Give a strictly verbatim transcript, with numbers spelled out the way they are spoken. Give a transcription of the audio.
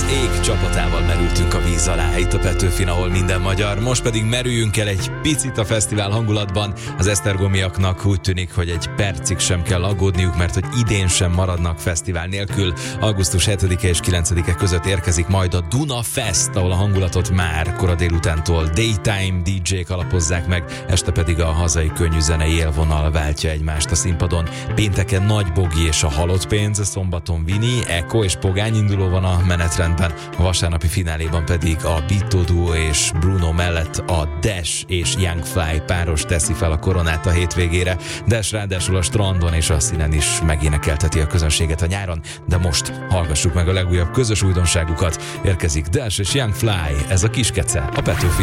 Ég csapatával merültünk a víz alá, itt a Petőfin, ahol minden magyar. Most pedig merüljünk el egy picit a fesztivál hangulatban. Az esztergomiaknak úgy tűnik, hogy egy percig sem kell aggódniuk, mert hogy idén sem maradnak fesztivál nélkül. augusztus hetedike és kilencedike között érkezik majd a Duna Fest, ahol a hangulatot már kora délutántól Daytime dé dzsék alapozzák meg, este pedig a hazai könnyűzenei élvonal váltja egymást a színpadon. Pénteken Nagy Bogi és a Halott Pénz, szombaton Vini, Eko és Pogány induló van a menetrendben, a vasárnapi fináléban pedig a Bitto Duo és Bruno mellett a Dash és Young Fly páros teszi fel a koronát a hétvégére. Dash ráadásul a strandon és a színen is megénekelteti a közönséget a nyáron, de most hallgassuk meg a legújabb közös újdonságukat. Érkezik Dash és Young Fly, ez a Kiskece, a Petőfi